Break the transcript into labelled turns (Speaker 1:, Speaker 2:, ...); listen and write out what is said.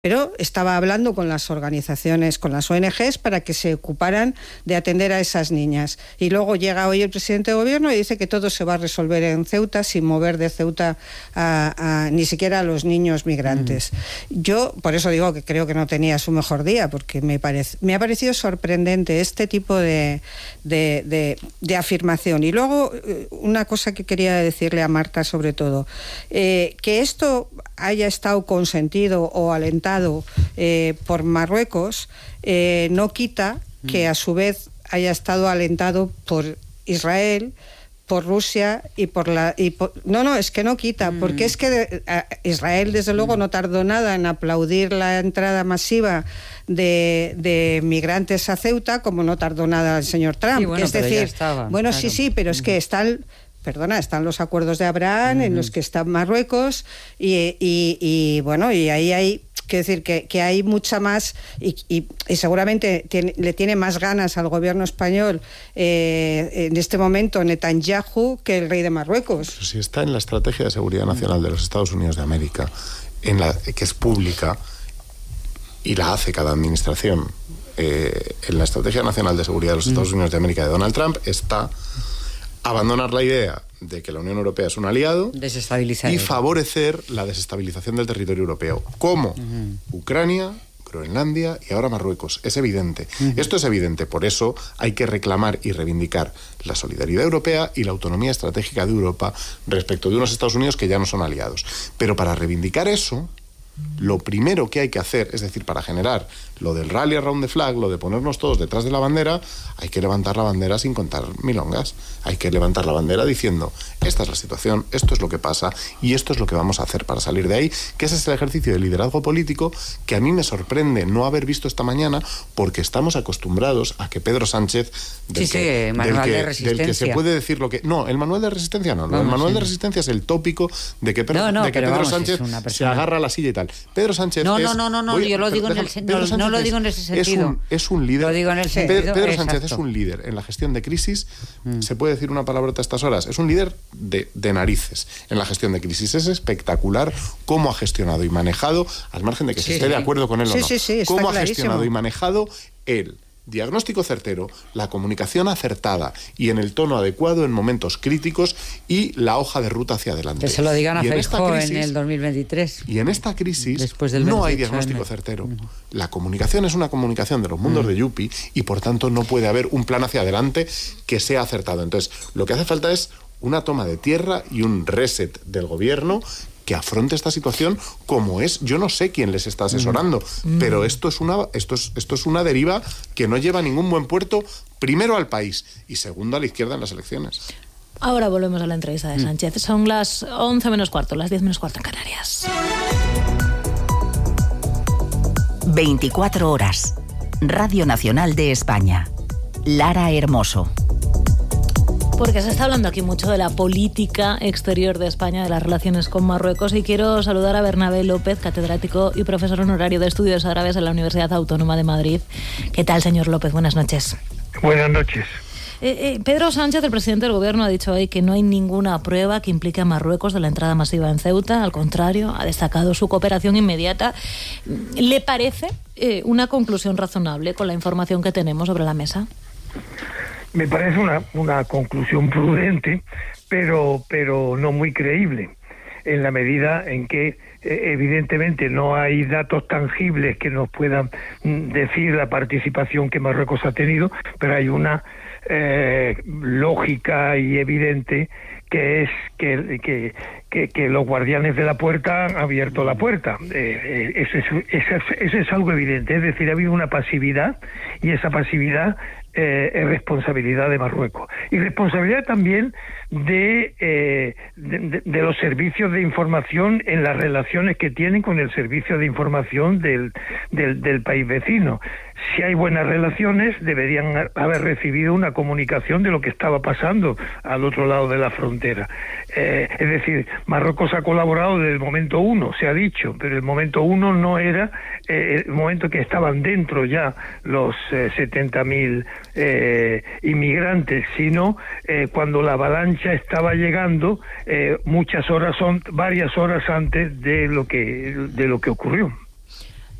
Speaker 1: pero estaba hablando con las organizaciones, con las ONGs, para que se ocuparan de atender a esas niñas. Y luego llega hoy el presidente de gobierno y dice que todo se va a resolver en Ceuta, sin mover de Ceuta ni siquiera a los niños migrantes. Yo, por eso digo que creo que no tenía su mejor día, porque me ha parecido sorprendente este tipo de afirmación. Y luego, una cosa que quería decirle a Marta, sobre todo, que esto haya estado consentido o alentado por Marruecos, no quita que a su vez haya estado alentado por Israel, por Rusia y por la... No, es que no quita, porque es que Israel, desde luego, no tardó nada en aplaudir la entrada masiva de migrantes a Ceuta, como no tardó nada el señor Trump.
Speaker 2: Sí, bueno,
Speaker 1: es decir,
Speaker 2: claro.
Speaker 1: sí, pero es que están los acuerdos de Abraham en los que está Marruecos y ahí hay... Quiero decir que hay mucha más y seguramente le tiene más ganas al gobierno español en este momento Netanyahu que el rey de Marruecos.
Speaker 3: Si está en la Estrategia de Seguridad Nacional de los Estados Unidos de América, que es pública y la hace cada administración, en la Estrategia Nacional de Seguridad de los Estados Unidos de América de Donald Trump está abandonar la idea de que la Unión Europea es un aliado y favorecer la desestabilización del territorio europeo, como Ucrania, Groenlandia y ahora Marruecos. Es evidente. Esto es evidente, por eso hay que reclamar y reivindicar la solidaridad europea y la autonomía estratégica de Europa respecto de unos Estados Unidos que ya no son aliados. Pero para reivindicar eso, lo primero que hay que hacer, es decir, para generar lo del rally around the flag, lo de ponernos todos detrás de la bandera, hay que levantar la bandera sin contar milongas. Hay que levantar la bandera diciendo, esta es la situación, esto es lo que pasa y esto es lo que vamos a hacer para salir de ahí, que ese es el ejercicio de liderazgo político que a mí me sorprende no haber visto esta mañana, porque estamos acostumbrados a que Pedro Sánchez, del que se puede decir lo que... No, el manual de resistencia no. El manual de resistencia es el tópico de que Pedro Sánchez se agarra a la silla y tal. Pedro Sánchez
Speaker 2: yo lo digo en el sentido. No lo digo en ese sentido.
Speaker 3: Es un líder.
Speaker 2: Lo digo en el sentido.
Speaker 3: Pedro Sánchez es un líder en la gestión de crisis. Se puede decir una palabrota a estas horas. Es un líder de narices en la gestión de crisis. Es espectacular cómo ha gestionado y manejado, al margen de que se esté de acuerdo con él o no. Cómo ha gestionado y manejado el diagnóstico certero, la comunicación acertada y en el tono adecuado en momentos críticos y la hoja de ruta hacia adelante.
Speaker 2: Que se lo digan a Feijóo en el 2023.
Speaker 3: Y en esta crisis no hay diagnóstico certero. La comunicación es una comunicación de los mundos de Yupi y por tanto no puede haber un plan hacia adelante que sea acertado. Entonces, lo que hace falta es una toma de tierra y un reset del gobierno que afronte esta situación como es. Yo no sé quién les está asesorando, pero esto es una deriva que no lleva a ningún buen puerto, primero al país y segundo a la izquierda en las elecciones.
Speaker 4: Ahora volvemos a la entrevista de Sánchez. Son las 11 menos cuarto, las 10 menos cuarto en Canarias.
Speaker 5: 24 horas. Radio Nacional de España. Lara Hermoso.
Speaker 4: Porque se está hablando aquí mucho de la política exterior de España, de las relaciones con Marruecos, y quiero saludar a Bernabé López, catedrático y profesor honorario de Estudios Árabes en la Universidad Autónoma de Madrid. ¿Qué tal, señor López? Buenas noches.
Speaker 6: Buenas noches.
Speaker 4: Pedro Sánchez, el presidente del Gobierno, ha dicho hoy que no hay ninguna prueba que implique a Marruecos de la entrada masiva en Ceuta. Al contrario, ha destacado su cooperación inmediata. ¿Le parece una conclusión razonable con la información que tenemos sobre la mesa?
Speaker 6: Me parece una conclusión prudente, pero no muy creíble, en la medida en que evidentemente no hay datos tangibles que nos puedan decir la participación que Marruecos ha tenido, pero hay una lógica y evidente que es que los guardianes de la puerta han abierto la puerta. Eso es algo evidente, es decir, ha habido una pasividad y esa pasividad es responsabilidad de Marruecos y responsabilidad también de los servicios de información en las relaciones que tienen con el servicio de información del país vecino. Si hay buenas relaciones, deberían haber recibido una comunicación de lo que estaba pasando al otro lado de la frontera. Es decir, Marruecos ha colaborado desde el momento uno, se ha dicho, pero el momento uno no era el momento que estaban dentro ya los 70.000 inmigrantes, sino cuando la avalancha estaba llegando varias horas antes de lo que ocurrió.